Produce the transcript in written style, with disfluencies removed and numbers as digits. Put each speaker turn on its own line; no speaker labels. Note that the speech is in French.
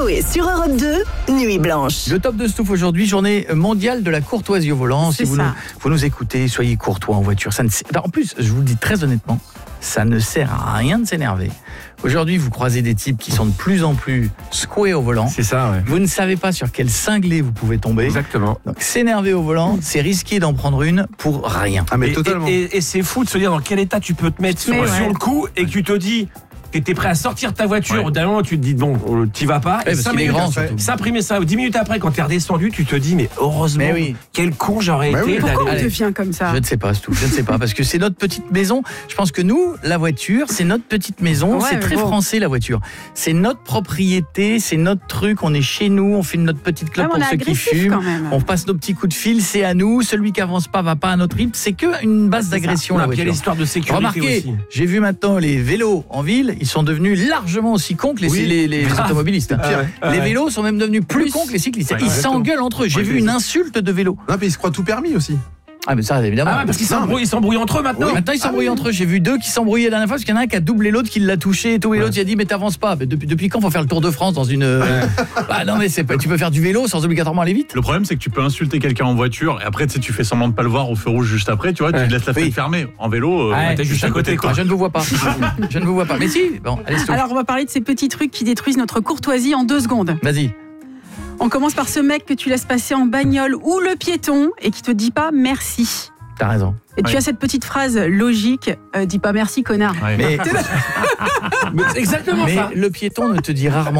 Coé sur Europe 2, Nuit Blanche.
Le top de Stouff aujourd'hui, journée mondiale de la courtoisie au volant. Si vous nous écoutez, soyez courtois en voiture. En plus, je vous le dis très honnêtement, ça ne sert à rien de s'énerver. Aujourd'hui, vous croisez des types qui sont de plus en plus secoués au volant.
C'est ça, ouais.
Vous ne savez pas sur quel cinglé vous pouvez tomber.
Exactement.
Donc, s'énerver au volant, c'est risqué d'en prendre une pour rien.
Ah, mais
Et,
totalement.
et c'est fou de se dire dans quel état tu peux te mettre sur le coup et que tu te dis que t'es prêt à sortir de ta voiture. D'un moment, tu te dis bon, t'y vas pas.
Ouais, parce qu'il est grand, surtout.
S'imprimer ça. 10 minutes après, quand t'es redescendu, tu te dis mais heureusement, quel con j'aurais été.
Pourquoi on
Allez.
devient comme ça?
Je ne sais pas, Stouff, je ne sais pas, parce que c'est notre petite maison. Je pense que nous, la voiture, c'est notre petite maison.
Ouais,
c'est très français, la voiture. C'est notre propriété, c'est notre truc. On est chez nous, on fume notre petite clope
on
pour
est
ceux qui
agressif
fument.
quand même.
On passe nos petits coups de fil, c'est à nous. Celui qui avance pas va pas à notre rythme. C'est qu'une base d'agression, la
Il y a
voiture.
l'histoire de sécurité
Remarquez,
aussi.
j'ai vu maintenant les vélos en ville, ils sont devenus largement aussi cons que les automobilistes. Les vélos sont même devenus plus cons que les cyclistes. Ils s'engueulent entre eux. J'ai vu une insulte de vélo.
Non, mais ils se croient tout permis aussi.
Ah mais ça évidemment.
Ah ouais, parce qu'ils s'embrouillent entre eux maintenant.
Oui, maintenant ils s'embrouillent entre eux. J'ai vu deux qui s'embrouillaient la dernière fois parce qu'il y en a un qui a doublé l'autre, qui l'a touché et tout. Et l'autre il a dit mais t'avances pas. Mais depuis quand faut faire le Tour de France dans une Bah non mais tu peux faire du vélo sans obligatoirement aller vite.
Le problème, c'est que tu peux insulter quelqu'un en voiture et après, tu fais semblant de pas le voir au feu rouge juste après, tu vois, tu laisses la fenêtre fermée. En vélo,
t'es juste à côté, quoi.
Ah, je ne vous vois pas. Je ne vous vois pas. Mais si, bon, allez, stop.
Alors on va parler de ces petits trucs qui détruisent notre courtoisie en 2 secondes.
Vas-y.
On commence par ce mec que tu laisses passer en bagnole ou le piéton et qui te dit pas merci.
T'as raison.
Et tu as cette petite phrase logique, dis pas merci connard.
Mais,
Exactement
mais
ça.
le piéton ne te dit rarement